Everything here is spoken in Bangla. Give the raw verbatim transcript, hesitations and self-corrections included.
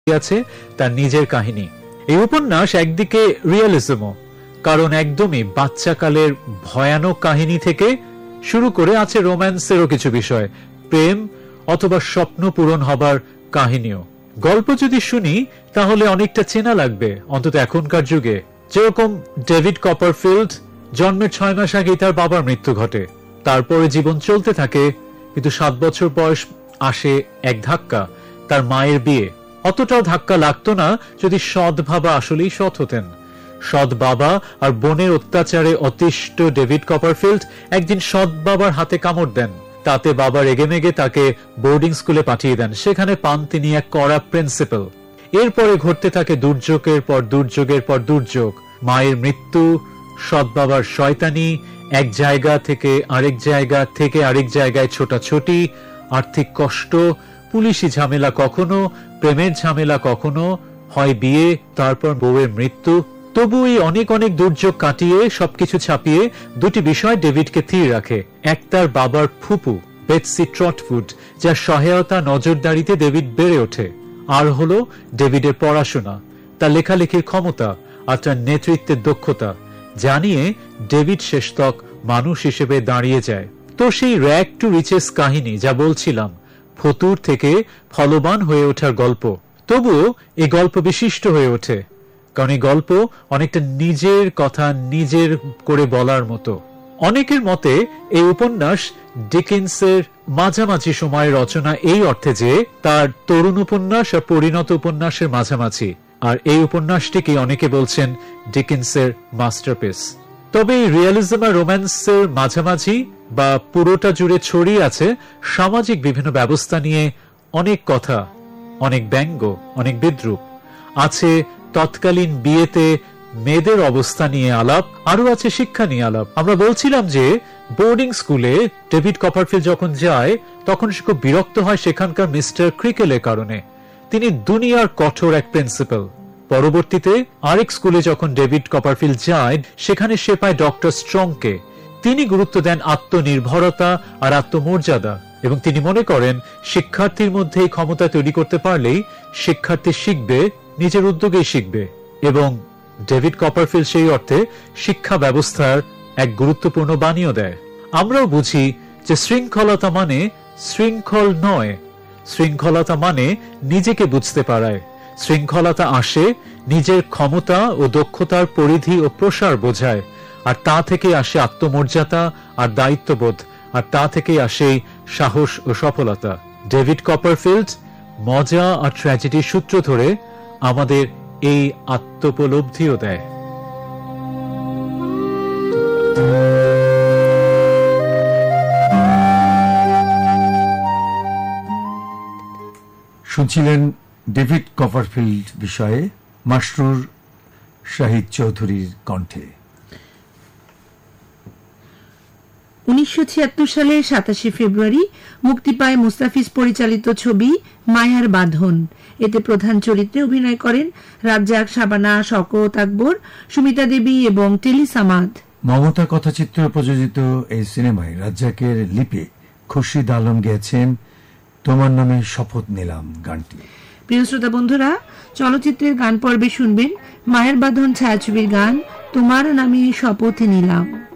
আছে তার নিজের কাহিনী। এই উপন্যাস একদিকে রিয়েলিজমও, কারণ একদমই বাচ্চাকালের ভয়ানক কাহিনী থেকে শুরু করে আছে রোম্যান্সেরও কিছু বিষয়, প্রেম অথবা স্বপ্ন পূরণ হবার কাহিনীও। গল্প যদি শুনি তাহলে অনেকটা চেনা লাগবে, অন্তত এখনকার যুগে। যেরকম ডেভিড কপারফিল্ড জন্মের ছয় মাস আগেই তার বাবার মৃত্যু ঘটে, তারপরে জীবন চলতে থাকে, কিন্তু সাত বছর বয়স আসে এক ধাক্কা, তার মায়ের বিয়ে। অতটাও ধাক্কা লাগতো না যদি সৎ বাবা আসলেই সৎ হতেন। সৎ বাবা আর বোনের অত্যাচারে অতিষ্ঠ ডেভিড কপারফিল্ড একদিন সৎ বাবার হাতে কামড় দেন, তাতে বাবা রেগে মেগে তাকে বোর্ডিং স্কুলে পাঠিয়ে দেন। সেখানে পান তিনি এক কড়া প্রিন্সিপাল। এরপরে ঘটতে থাকে দুর্যোগের পর দুর্যোগের পর দুর্যোগ, মায়ের মৃত্যু, সৎ বাবার শয়তানি, এক জায়গা থেকে আরেক জায়গা থেকে আরেক জায়গায় ছোটাছুটি, আর্থিক কষ্ট, পুলিশি ঝামেলা কখনো, প্রেমের ঝামেলা কখনো, হয় বিয়ে, তারপর বউয়ের মৃত্যু। তবু এই অনেক অনেক দুর্যোগ কাটিয়ে সবকিছু ছাপিয়ে দুটি বিষয় ডেভিডকে স্থির রাখে। এক তার বাবার ফুপু বেটসি ট্রটউড, যার সহায়তা নজরদারিতে ডেভিড বেড়ে ওঠে। আর হলো ডেভিডের পড়াশোনা, তার লেখালেখির ক্ষমতা আর তার নেতৃত্বের দক্ষতা, জানিয়ে ডেভিড শেষতক মানুষ হিসেবে দাঁড়িয়ে যায়। তো সেই র্যাগ টু রিচেস কাহিনী, যা বলছিলাম, ফতুর থেকে ফলবান হয়ে ওঠার গল্প। তবুও এই গল্প বিশিষ্ট হয়ে ওঠে, কারণ এই গল্প অনেকটা নিজের কথা নিজের করে বলার মতো। অনেকের মতে এই উপন্যাস ডিকেন্সের মাঝামাঝি সময়ের রচনা, এই অর্থে যে তার তরুণ উপন্যাস আর পরিণত উপন্যাসের মাঝামাঝি। আর এই উপন্যাসটিকে অনেকে বলছেন ডিকেন্সের মাস্টারপিস। তবে এই রিয়েলিজম আর রোম্যান্সের মাঝামাঝি বা পুরোটা জুড়ে ছড়িয়ে আছে সামাজিক বিভিন্ন ব্যবস্থা নিয়ে অনেক কথা, অনেক ব্যঙ্গ, অনেক বিদ্রূপ। আছে তৎকালীন বিয়েতে মেয়েদের অবস্থা নিয়ে আলাপ, আরো আছে শিক্ষা নিয়ে আলাপ। আমরা বলছিলাম যে বোর্ডিং স্কুলে ডেভিড কপারফিল্ড যখন যায় তখন সে খুব বিরক্ত হয় সেখানকার মিস্টার ক্রিকেলের কারণে। তিনি দুনিয়ার কঠোর এক প্রিন্সিপাল। পরবর্তীতে আরেক স্কুলে যখন ডেভিড কপারফিল্ড যায় সেখানে সে পায় ডক্টর স্ট্রংকে। তিনি গুরুত্ব দেন আত্মনির্ভরতা আর আত্মমর্যাদা, এবং তিনি মনে করেন শিক্ষার্থীর মধ্যে এই ক্ষমতা তৈরি করতে পারলেই শিক্ষার্থী শিখবে, নিজের উদ্যোগেই শিখবে। এবং ডেভিড কপারফিল্ড সেই অর্থে শিক্ষা ব্যবস্থার এক গুরুত্বপূর্ণ বাণীও দেয়। আমরাও বুঝি যে শৃঙ্খলতা মানে শৃঙ্খল নয়, শৃঙ্খলতা মানে নিজেকে বুঝতে পারায়। শৃঙ্খলতা আসে নিজের ক্ষমতা ও দক্ষতার পরিধি ও প্রসার বোঝায়, আর তা থেকে আসে আত্মমর্যাদা আর দায়িত্ববোধ, আর তা থেকে আসে সাহস ও সফলতা। ডেভিড কপারফিল্ড মজা আর ট্র্যাজেডির সূত্র ধরে আমাদের এই আত্মোপলব্ধিও দেয়। শুনছিলেন ডেভিড কপারফিল্ড বিষয়ে মাসরুর শাহিদ চৌধুরীর কণ্ঠে। উনিশশো ছিয়াত্তর সালের সাতাশে ফেব্রুয়ারি মুক্তি পায় মুস্তাফিজ পরিচালিত ছবি মায়ার বাঁধন। এতে প্রধান চরিত্রে অভিনয় করেন রাজ্জাক, শাবানা, শওকত আকবর, সুমিতা দেবী এবং টেলি সামাদ। মমতা কথাচিত্র প্রযোজিত এই সিনেমায় রাজ্জাকের লিপে খুরশিদ আলম গেয়েছেন তোমার নামে শপথ নিলাম গানটি। প্রিয় শ্রোতা বন্ধুরা, চলচ্চিত্রের গান পর্বে শুনবেন মায়ার বাঁধন ছায়াছবির গান তোমার নামে শপথ নিলাম।